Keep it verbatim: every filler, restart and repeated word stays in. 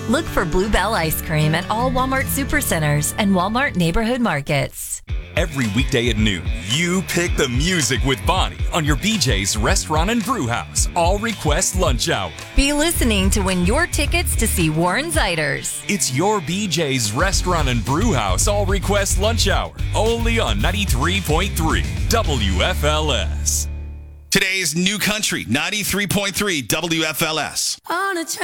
Look for Bluebell Ice Cream at all Walmart Supercenters and Walmart Neighborhood Markets. Every weekday at noon, you pick the music with Bonnie on your B J's Restaurant and Brew House All Request Lunch Hour. Be listening to win your tickets to see Warren Zeiders. It's your B J's Restaurant and Brew House All Request Lunch Hour, only on ninety-three point three W F L S. Today's New Country, ninety-three point three W F L S.